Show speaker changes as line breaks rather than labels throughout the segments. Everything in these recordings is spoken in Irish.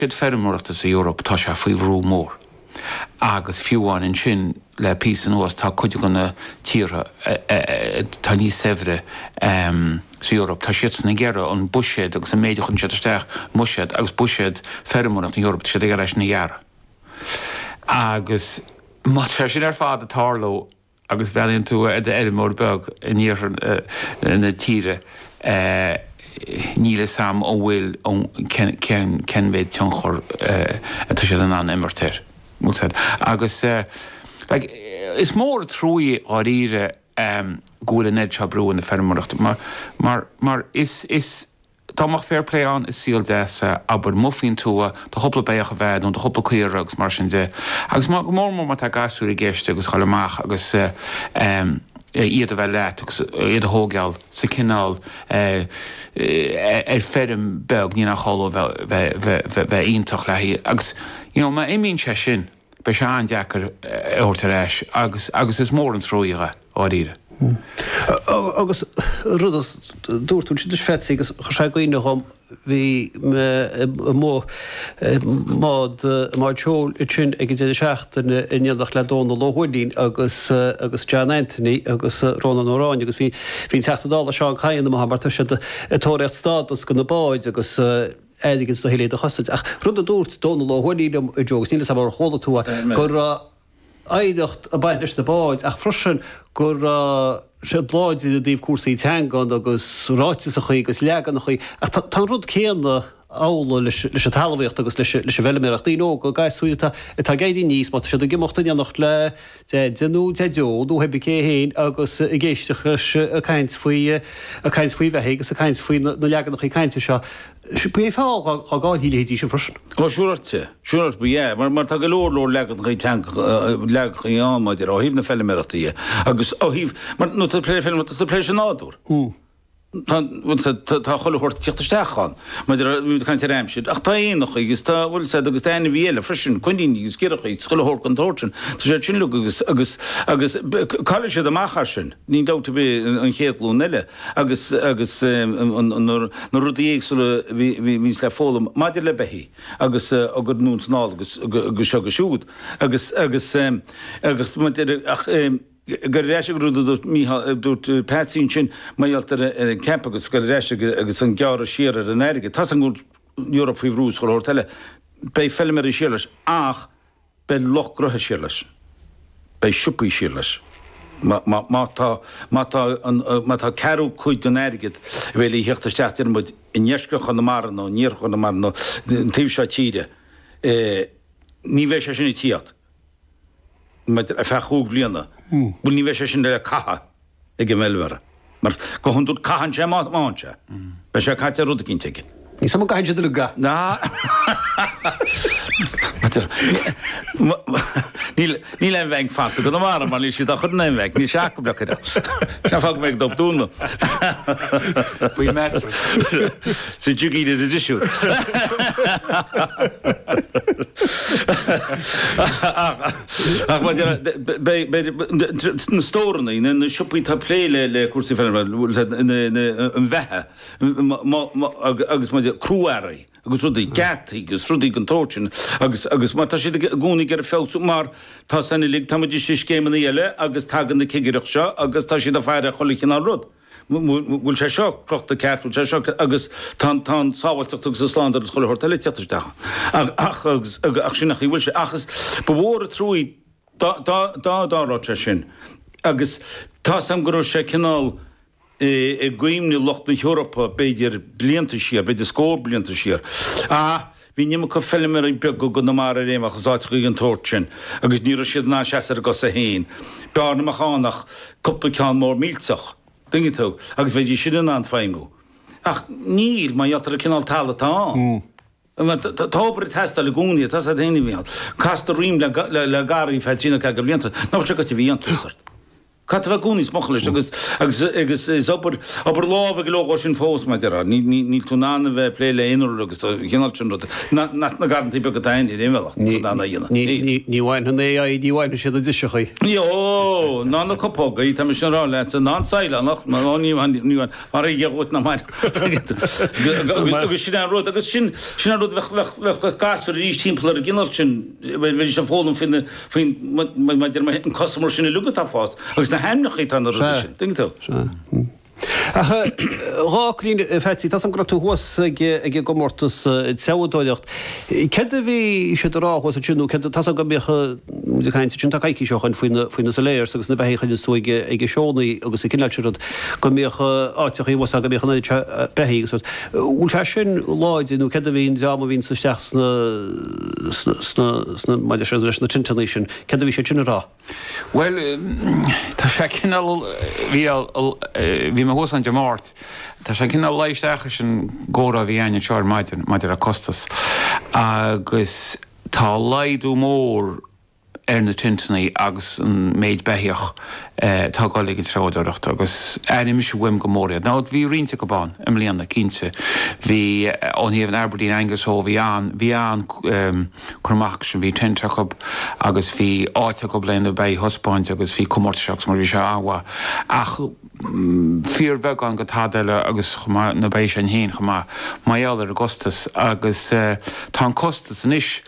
Siad fermórachta sa Europa tá se faoi bhrú mór. Agus fiúháin in sin le pí an uas tá chuide gona tíre tá ní sevre sa Europa. Tá siad na gera an buisiad agus an méidir chun siadisteach muisiad agus buisiad fermórachta na Europa siad ag leis na gheara. Agus má sin ar fád a tárló agus bhealíonn tú Edinmór beg na tíre níle sam ó bhfuil cen bhéid tionchor atá siad an immertéir. Agus is mór trúi á ríre gúla ned se brú in na fermórachta mar is dámach fair play an is síl déasa aber muffín túa tá hopla béach a bheith nó tá hopla cuireagus mar sin de. Agus má mór má tá gasú i ggéiste agus chalamach agus iad a bheith leit agus iad a hógeal sa cinál ferm beg ní nach chola bheith iontoch lehí. Agus má imín se sin be se an deachar ortaréis agus is mór an tróige á ríre.
Agus rudas dúirtún si fetí agus sé goine chum hí má teol i sin ag dé seachtain ineadach le dóna lóhúlín agus John Anthony agus Ronan O'Rán agus hín teachtadála seán chaan am mar se tóireacht stádas go na báid agus éidigins do héléad a chosaid. Ach rud a dúirt dóna lóhúlín i djogus nílas mar chola túa gur aidecht a bainnis na báid ach frosin gur sé láid a díomh cuasaí teangan agus ráite a chuí agus legan a chuí ach tá rud céanna ála leis a talhaíocht agus leis a bheileméireach daí go gaiisúí tá géidir níos má sé a gimochtaí nach le denú deú heb cé héin agus i ggéisteachas a caiint faoi bheithe agus a caiint faoi na legan nach chu caiinte seo. Bu fáil a gáil hílétí sin frisin.
Siúirte bu mar tá go lór legan chu tean lechaáid ar áhíb na feileméireachtaí agus áhíb mar nó pléis an náúr. Tá chohort tíochttasteachán, mar caiint réimsid. Ach tá éonach agus tá bhfuil sé agus déana bhíile frisin chuinín agus ggéirecha scoilthir an tóirtin, Tá sé sinlu agus caiile sé amachchar sin, ní dáta bé an chéadlú neile agus na rudaí éagsúla vís le fólam maidir le behí agus agur núnt ná agus se go siúd agus gur réise grúda dút Patsín sin maialtar camp agus gur réise agus an geara siar ar an airige. Tá an gúd Europa faoi bhrús go hortile bei fellimar i síirlas ach bei lochgrothe síirlas bei siúpaí síirlas. Má tá ceú chuid go airigid bhfuil í heachtasteachtar mud in neisce chu na mar nó níor chu na mar nó tíh se tíide. Ní bheith sé sinna tíad. A fechúg blianana. Bú ní bheith sé sin le caha ag go mélmara. Mar go chun dút cahan sé máse. Be sé caiite rud cinn teigin.
Ní sam caiinte le ga.
Ná. Ní le bheith fanta go mar mar lí si a chud naim bheith, ní seaach go blecha. Se fá méid do dúna.
Bhí me.
Sa dúgíide a disisiú. Na stóranna na siúpaí tá plé le cuasaí fellime an bheitthe agus muid cruúaraí agus rudaí gataí agus rudaí an tóirtin agus má tá si gúnaí ar féú mar tá sanna lig táidir si céimena eile agus tagan na cigeireach seo agus tá siad a fearre cholichin an rud. Bhfuil sé seo crochta ceartúil sé seo agus tá sáhailteach sa sláán chola hortaile teachtarteach. Ach sin nach bhfuil sé achas ba bhór a trúí dárá sin. Agus tá sam go sé cinál i gcuimní locht na Europa beidir blianta siar, beidir scór blianta siar. Bhí nimime go fellimar an beag go na mar réimach záit chuig an tóirt sin, agus ní siad ná seaar go sa héin. Bear na machánach cuppa ceán mór mílteach. Dinge tú, agus bheith sin an féimú. Ach níl má dhealtar a cinál talá tá. Tábar testa le gúnaí tá a déanaí bhíal. Casta rím le garí fe tína go blianta, ná se go bhí antasart. Catvagunis mochlis agus is aber láve gelóg sin fós me ní túnna bheith pléile inú agus chinalsin na garantí be gotain í réimhach
Níhhain hun é díhhain sé a disechaí.
Jo ná na copóga í tam sin rá le a ná saoile nach níhain mar ggéút na mar agus sin rud agus sin rud gasú rí timpplair a ginál sin bhfuil sem fólam fin an cosmar sinna lugatá fást agus na heimnach í tan sin dingtó.
Rárín fetí tá sam gratú hos ag gomórtas teúdóilecht. Ced a bhí sé ráhos a túnú tá go becha chaint sin caiici seochan faoine sa léir agus na behéchaid tú ag seónaí agus i cinneiltirad go méocha áiteach was a go méchan behéí úl se sin láidú ced a bhín deama hín sa steach sna maidir sé na tintaní sin, ced a bhí sé sinna rá?
Well, tá sé cinál bhí me hós an demát, Tá sé cinál leiisteach sin góra bhí aine teir maidir a costas agus tá leidú mór na tintaní agus an méid beíoch tágáil ag tráideach agus anim se bhuiim go móriad. Ná bhí rionta go bán am líonna 15 hí óníomh Aberdeen agus ó bhí an chumach sin bhí tintracha agus bhí áite go bliana bé hospáint agus bhí cummórteach mar bhí se áha ach fíorheh an go tádaile agus na bééis an héin chumá maiall ar agustas agus tá costas an isis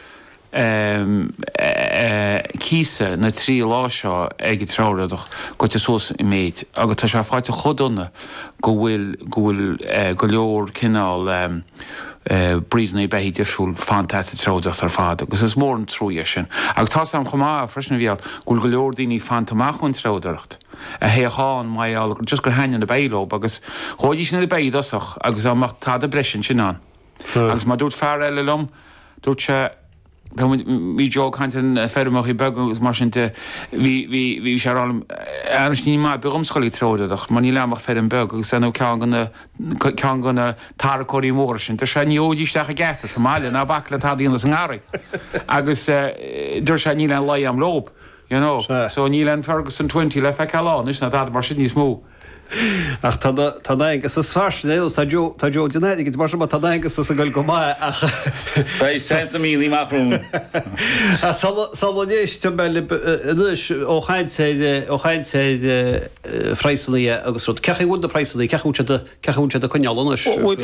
císa na trí lá seo ag tráideach go te sós i méid, agus tá sé fáite chodonna go bhfuil go leor cinál brísna behí idirsúil fantáiste tráideach ar fád, agus is mór an trúide sin. Agus tá sam chumá freisin bhíal gúil go leor daoine fantamachún tráideacht. A héáin maiall just gur haine na béilób agus chuidí sin na béidasach agus amach tá a bresin sin an. Agus má dút fear eile lom, dút se mí jo kaint an fermach í beg agus mar sinnte hí sé ní mai begumschoí tróideach, man ní leach fer an beg agus sen cean gona tarcóí mór sin, Tá sé níódíisteach a geta sa máile ná bakla tá íonna san gári. agus dúir sé ní le lei am lob, so ní len fergus an 20 le fe ceán is na dá mar sin níos mó.
Ach tá agus is fásin tá Jo genéig mar tá agus a goil go mai ach
Bei 100 mílí marún.
Salnééis te ó chaintséid freisannaí agus rud cechaúd a freisannaí ceúnse a conealna.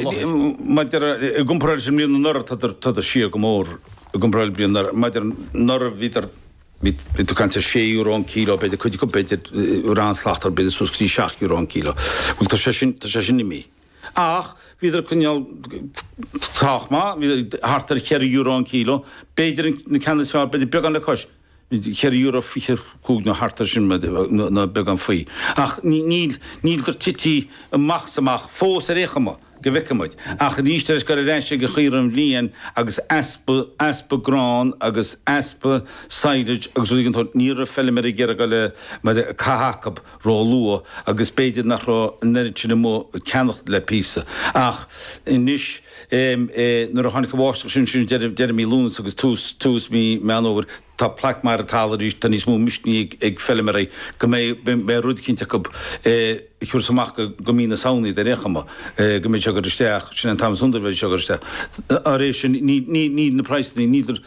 Gumprail sem líon nor tá a si go mór gumprail blion maidir nor vítar tú kannte €6 an kílo, beidir chuide go beidir ránslachtar beidir súsí €6 an kílo. Gúil tá sé sin mí. Ach, viidir cynneal táchma, viidir hartar €6 an kílo, beidir na cannasáil beidir beag an le cos. €6 fichar cúg na hartar sin na beag an faoi. Ach, níl der tití machsamach fós a réchama. Gewikkemid. Ach níiste is go reise go chuirm líon agus aspa grán agus aspa saidid agus gin níra filmir i ggéire go le cahacab rá lua agus beidir nach rá neidirna mó ceannacht le písa. Ach inis nuair a tháinig bháiste sin sin deir mí lúnas agus tús mí meanóver tá plac mar a talarís tan níos mú misní ag filmirí go mé rudcinnte go chuúr samach go mína saonaí de réchama go méid segur isteach sin an tam sundarbeid segur isteach. A rééis sin ní na preisní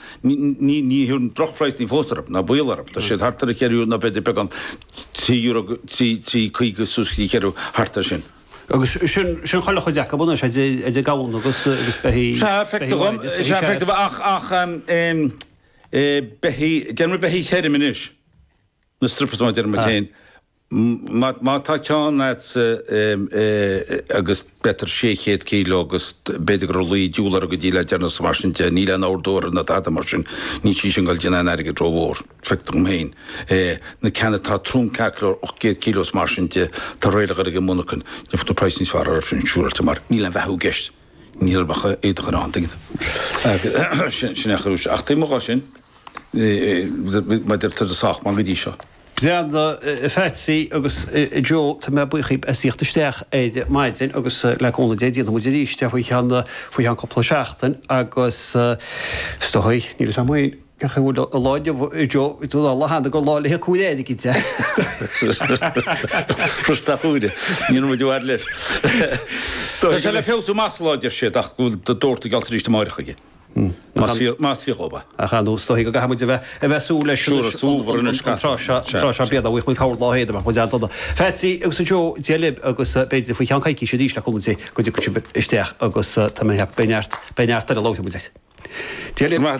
ní hiún drochpreisní fóstarab na builarab, Tá sé hartar a ceirú na beidir began tí chuige súsí ceirú hartar sin.
Agus sin chola chu deach buna sé gáún agus behí.
Denmar behí chéir minis na strippa der matéin. Má tá teán agus betar 600 kíló agus beidir go lí dúlar go díile dearna sa marsinte níle an áúir na data mar sin ní sí sin gáil deanna aige dróhór fetum héin. Na cena tá trún celó 800 kílos marsinte tá réile go múnachan de fu preisní far sin siúirta mar níle an bheithú geist. Níl bacha éidir an antingta. Sin echrúis. Ach tí moá sin maidir tar a sach man go dí seo.
Bheanda fetsaí agus Jo tá me buchaí a síochttasteach éidir maidin agus leúna déíon mu díiste faoi cheanna faoi an coppla seachtain agus stoid níle sam bhfuil a láide Jo tú lehanana go láilethe cúléide í te.
Prostaúide ní muúir leis. Tá se le féú másáidir sé ach go de dúirta galtaríiste máirichaige. Más fióba.
A chaú stoí go gamuid a bheitsú leis bead bhuiich mu cá láhéad chu deantada. Fetí agus san Jo déalib agus beidir faoi cheancaí sé díos le chumsa go isteach agus tá beart a láta mu.